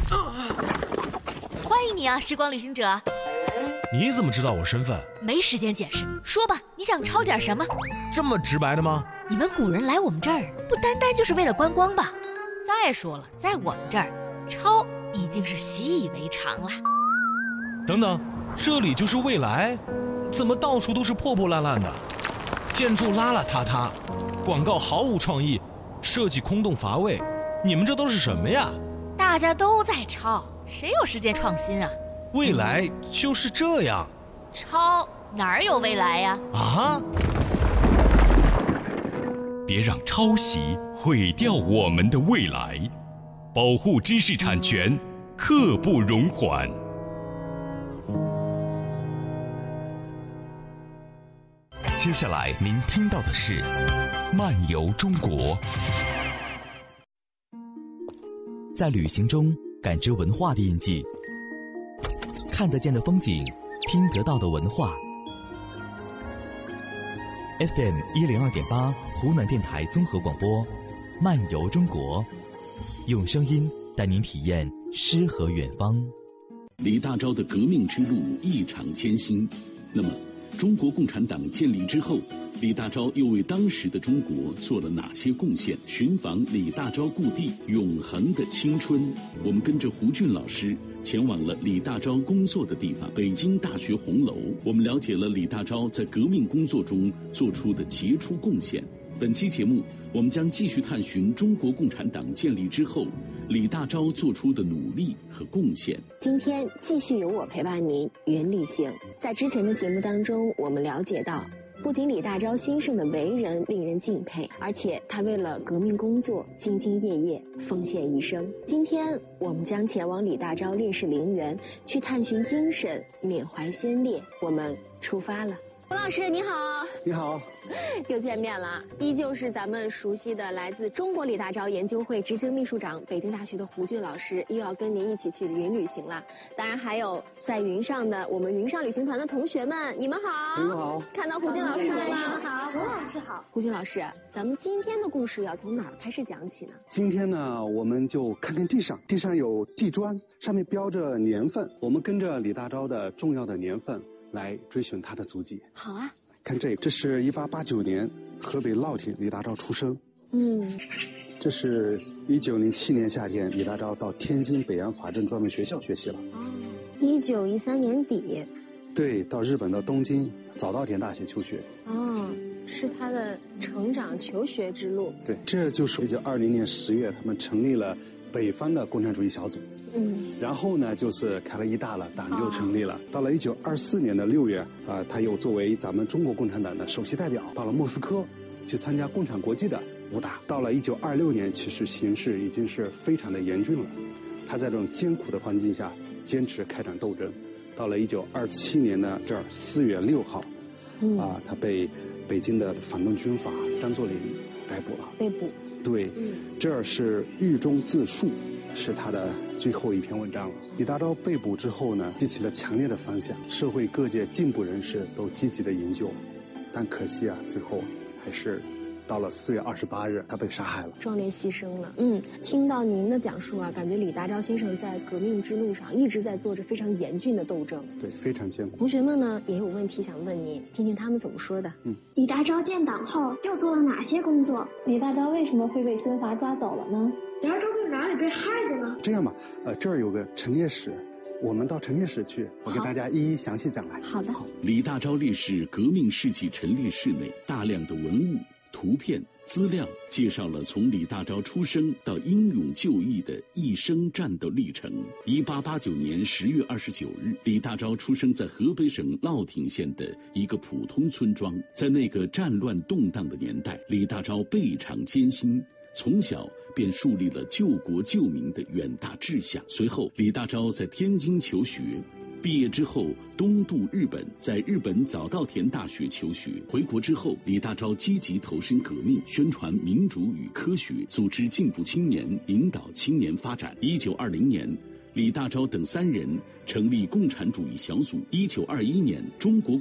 欢迎你啊，时光旅行者。 你怎么知道我身份？ 没时间解释，说吧，你想抄点什么？ 这么直白的吗？ 你们古人来我们这儿，不单单就是为了观光吧？再说了，在我们这儿，抄已经是习以为常了。 等等，这里就是未来？怎么到处都是破破烂烂的，建筑邋邋遢遢，广告毫无创意，设计空洞乏味，你们这都是什么呀？ 大家都在抄，谁有时间创新啊？ 未来就是这样。 抄哪儿有未来呀？ 啊！ 别让抄袭毁掉我们的未来，保护知识产权，刻不容缓。接下来您听到的是《漫游中国》。 在旅行中感知文化的印记，看得见的风景，听得到的文化。FM 102.8湖南电台综合广播，《漫游中国》，用声音带您体验诗和远方。 李大钊的革命之路异常艰辛，那么中国共产党建立之后，李大钊又为当时的中国做了哪些贡献？寻访李大钊故地，永恒的青春。我们跟着胡俊老师前往了李大钊工作的地方——北京大学红楼。我们了解了李大钊在革命工作中做出的杰出贡献。本期节目，我们将继续探寻中国共产党建立之后，李大钊做出的努力和贡献。 今天继续由我陪伴您云旅行。在之前的节目当中，我们了解到，不仅李大钊先生的为人令人敬佩，而且他为了革命工作兢兢业业，奉献一生。今天我们将前往李大钊烈士陵园，去探寻精神，缅怀先烈。我们出发了。胡老师你好。 你好， 又见面了，依旧是咱们熟悉的来自中国李大钊研究会执行秘书长、北京大学的胡俊老师，又要跟您一起去云旅行了。当然还有在云上的我们云上旅行团的同学们，你们好。 你们好。 看到胡俊老师了吗？ 好，胡老师好。 胡俊老师，咱们今天的故事要从哪儿开始讲起呢？ 今天呢，我们就看看地上有地砖，上面标着年份，我们跟着李大钊的重要的年份来追寻他的足迹。 好啊。 看这是1889年河北乐亭李大钊出生。这是1907年夏天，李大钊到天津北洋法政专门学校学习了。 1913年底。 对，到日本的东京早稻田大学求学。 是他的成长求学之路。 对，这就是1920年10月，他们成立了北方的共产主义小组。然后呢，就是开了一大了，党就成立了。到了1924年的6月，他又作为咱们中国共产党的首席代表，到了莫斯科去参加共产国际的武打。到了1926年，其实形势已经是非常的严峻了。他在这种艰苦的环境下坚持开展斗争。到了1927年的4月6号，他被北京的反动军阀张作霖逮捕了。 被捕。 对，这是狱中自述，是他的最后一篇文章了。李大钊被捕之后呢，激起了强烈的反响，社会各界进步人士都积极的营救，但可惜最后还是到了4月28日，他被杀害了， 壮烈牺牲了。听到您的讲述感觉李大钊先生在革命之路上一直在做着非常严峻的斗争。 对，非常艰苦。 同学们呢也有问题想问您，听听他们怎么说的。 李大钊建党后又做了哪些工作？李大钊为什么会被军阀抓走了呢？ 李大钊在哪里被害的呢？ 这样吧，这儿有个陈列室，我们到陈列室去，我给大家一一详细讲来。 好的。 李大钊烈士革命事迹陈列室内，大量的文物、图片、资料介绍了从李大钊出生到英勇就义的一生战斗历程。1889年10月29日，李大钊出生在河北省乐亭县的一个普通村庄。在那个战乱动荡的年代，李大钊倍尝艰辛，从小便树立了救国救民的远大志向。随后，李大钊在天津求学。毕业之后东渡日本，在日本早稻田大学求学。回国之后，李大钊积极投身革命，宣传民主与科学，组织进步青年，引导青年发展。1920年，李大钊等3人成立共产主义小组。1921年，中国